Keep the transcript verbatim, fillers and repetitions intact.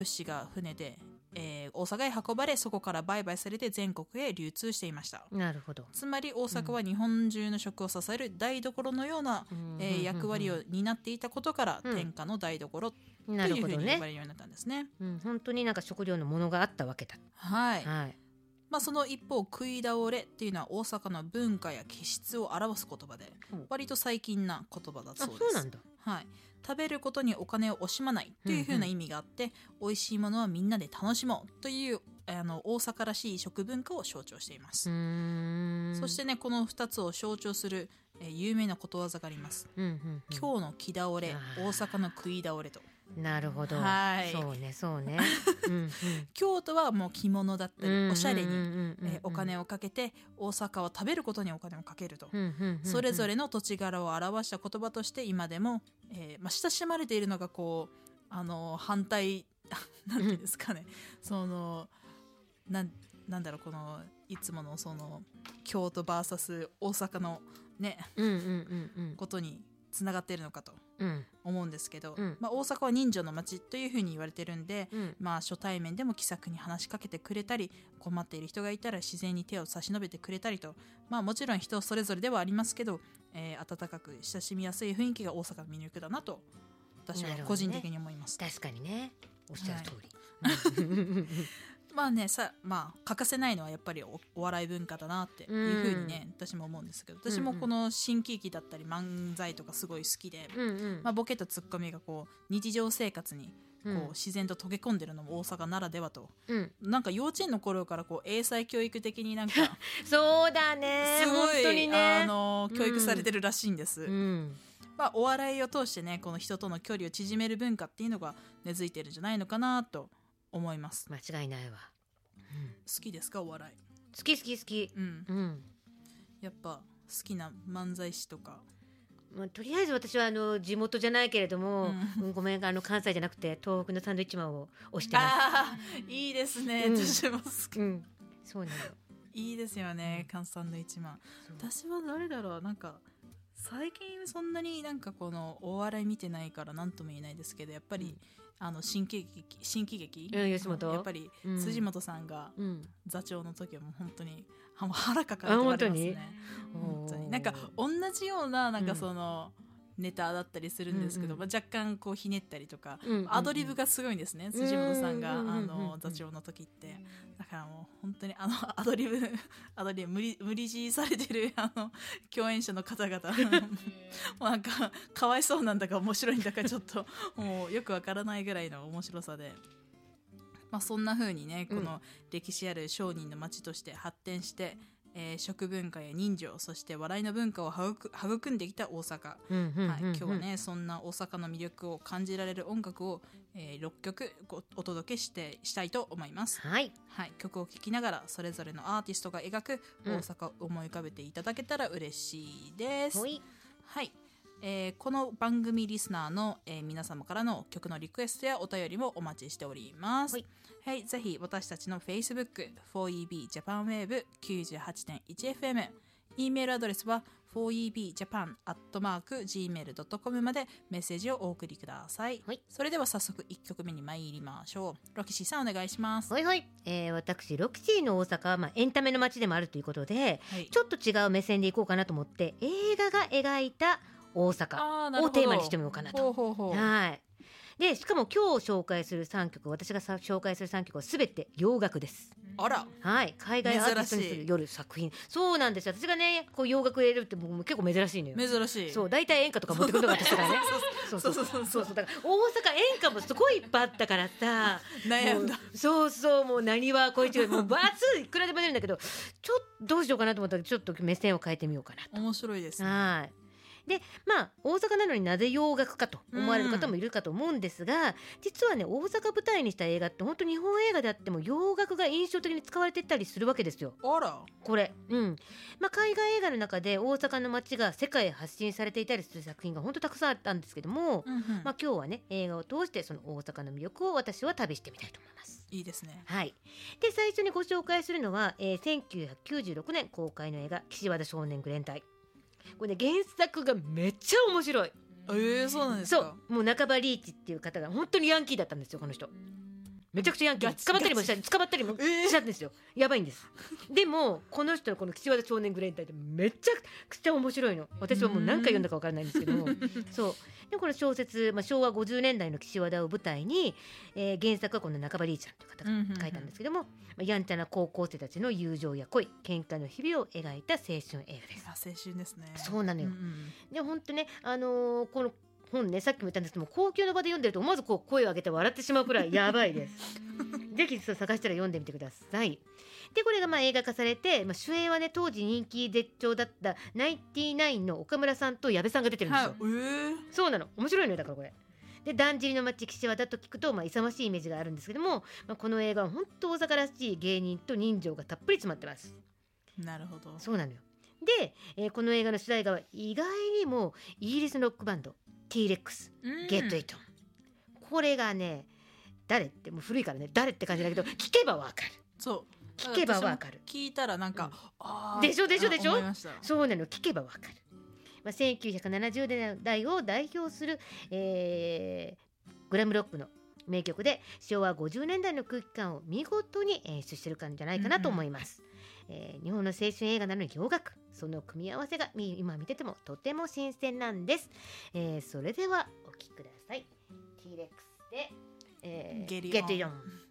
物資が船で、えー大阪へ運ばれ、そこから売買されて全国へ流通していました。 なるほど。 つまり大阪は日本中の食を支える台所のような、 うんえー役割を担っていたことから、 うん天下の台所となるほどいうふうに呼ばね。 れるようになったんですね。 うん、本当になんか食料のものがあったわけだ。 はい、 はい。 まあ、その一方、食い倒れっていうのは大阪の文化や気質を表す言葉で、 うん割と最近な言葉だあ、 そうです。 そうなんだ。 はい、食べることにお金を惜しまないというふうな意味があって、うんうん、美味しいものはみんなで楽しもうというあの大阪らしい食文化を象徴しています。 うーん。 そしてね、このふたつを象徴する、えー有名なことわざがあります。 うんうんうん、 今日の木倒れ、 あー大阪の食い倒れと。 なるほど。 はいそうねそうね。うんうん、 京都はもう着物だったりおしゃれに、 うんうんうんうんえーお金をかけて、大阪は食べることにお金をかけると、 うんうんうんうん、 それぞれの土地柄を表した言葉として今でも、えーまあ、親しまれているのがこうあの反対なんていうんですかね、そのなんなんだろう、このいつものその京都 ブイエス 大阪のね、 うんうんうんうん、 ことにつながっているのかとうん思うんですけど、 うんまあ、大阪は人情の街というふうに言われてるんで、 うんまあ、初対面でも気さくに話しかけてくれたり、困っている人がいたら自然に手を差し伸べてくれたりと、まあ、もちろん人それぞれではありますけど、えー温かく親しみやすい雰囲気が大阪の魅力だなと私は個人的に思います。 確かにね、おっしゃる通り、 まあねさ、まあ、欠かせないのはやっぱり お, お笑い文化だなっていうふうにね、うん、私も思うんですけど、私もこの新喜劇だったり漫才とかすごい好きで、 うんうんまあ、ボケとツッコミがこう日常生活にこう、 うん自然と溶け込んでるのも大阪ならではと、 うん、 なんか幼稚園の頃からこう英才教育的になんかそうだね、 すごい本当にね、 あの教育されてるらしいんです、 うん、 まあ、お笑いを通してね、この人との距離を縮める文化っていうのが根付いてるんじゃないのかなと思います。 間違いないわ、うん、 好きですか、お笑い？ 好き好き好き、 うんうん、 やっぱ好きな漫才師とか。 まあ、とりあえず私はあの地元じゃないけれども、 うんうん、ごめん、あの関西じゃなくて東北のサンドイッチマンを推してます。 あーいいですね、 うん私も好き、 うん、そうなの。 いいですよね、関西の一番。私は誰だろう、なんか最近そんなになんかこのお笑い見てないから何とも言えないですけど、やっぱり、うん、あの新喜劇新喜劇、 うん、吉本やっぱり、うん、辻本さんが座長の時はもう本当に腹抱えておりますね。本当になんか同じようななんかその、うんネタだったりするんですけど、うんうんまあ、若干こうひねったりとか、うんうんうん、アドリブがすごいんですね、辻本さんが、うんうんうん、あの座長の時って。だからもう本当にあのアドリブアドリブ無理無理強いされてるあの共演者の方々もうなんかかわいそうなんだか面白いんだかちょっともうよくわからないぐらいの面白さで、まあ、そんな風にねこの歴史ある商人の町として発展して、えー、食文化や人情、そして笑いの文化を育んできた大阪、 うんうんうんうん、 はい、今日はねそんな大阪の魅力を感じられる音楽を、えー、ろっきょくお届けしてしたいと思います、 はいはい、曲を聴きながらそれぞれのアーティストが描く大阪を思い浮かべていただけたら嬉しいです、 うん、 はい、えー、この番組リスナーの、えー、皆様からの曲のリクエストやお便りもお待ちしております。はい、はい、ぜひ私たちの Facebook フォーイービー ジャパンウェーブ きゅうじゅうはちてんいちエフエム、 E メールアドレスは フォーイービージャパンアットマークジーメールドットコム までメッセージをお送りください。はい、それでは早速いっきょくめに参りましょう。ロキシーさんお願いします。 はいはい、えー、私ロキシーの大阪は、まあ、エンタメの街でもあるということで、はい、ちょっと違う目線でいこうかなと思って映画が描いた大阪をテーマにしてみようかなと。 ほうほうほう、 はい、でしかも今日紹介するさんきょく、私が紹介するさんきょくはすべて洋楽です。 あら、 はい、海外アーティストにする夜作品。そうなんですよ、私がねこう洋楽入れるってもう結構珍しいのよ。 珍しい。 そう、大体演歌とか持ってくるのが私だからねそうそうそうそうそうそう、だから大阪演歌もすごいいっぱいあったからさ悩んだ。 そうそう、もう何はこいつもうバツいくらでも出るんだけど、ちょっとどうしようかなと思ったらちょっと目線を変えてみようかなと。 面白いですね。 はい。でまあ、大阪なのになぜ洋楽かと思われる方もいるかと思うんですが、うん、実はね大阪舞台にした映画って本当に日本映画であっても洋楽が印象的に使われていったりするわけですよ。 あら、 これ、うんまあ、海外映画の中で大阪の街が世界へ発信されていたりする作品が本当たくさんあったんですけども、うんうんまあ、今日はね映画を通してその大阪の魅力を私は旅してみたいと思います。 いいですね。 はい、で最初にご紹介するのは、えー、せんきゅうひゃくきゅうじゅうろくねん公開の映画岸和田少年グレン隊。これね原作がめっちゃ面白い。 えー、そうなんですか。 そう、もう中場リーチっていう方が本当にヤンキーだったんですよこの人。 めちゃくちゃヤンキー捕まったりもした捕まったりもしたんですよ、えー、やばいんです。でもこの人のこの岸和田少年グレーン隊ってめちゃくちゃ面白いの。私はもう何回読んだか分からないんですけどもそうでこの小説、まあ、しょうわごじゅうねんだいの岸和田を舞台に、えー、原作はこの中場リーちゃんという方が書いたんですけども、うんうんうん、やんちゃな高校生たちの友情や恋喧嘩の日々を描いた青春映画です。 あ青春ですね。 そうなのよ、うんうん、で本当ね、あのー、この本ね、さっきも言ったんですけども公共の場で読んでると思わずこう声を上げて笑ってしまうくらいやばいですぜひ探したら読んでみてください。でこれがまあ映画化されて、まあ、主演はね当時人気絶頂だったナインティナインの岡村さんと矢部さんが出てるんですよ、はい、えー、そうなの面白いのよだからこれでだんじりの町岸和田と聞くと、まあ、勇ましいイメージがあるんですけども、まあ、この映画は本当大阪らしい芸人と人情がたっぷり詰まってます。 なるほど。 そうなのよ。で、えー、この映画の主題歌は意外にもイギリスのロックバンドT レックス、ゲットイット。これがね誰ってもう古いからね誰って感じだけど聞けばわかる。 そう聞けばわかる。 聞いたらなんか、うん、あでしょでしょでしょ。そうなの聞けばわかる。まあ、せんきゅうひゃくななじゅうねんだいを代表する、えー、グラムロックの名曲でしょうわごじゅうねんだいの空気感を見事に演出してるんじゃないかなと思います、うんうん、えー、日本の青春映画なのに洋楽その組み合わせが今見ててもとても新鮮なんです、えー、それではお聴きください。 T レックスで、えー、 Get It On。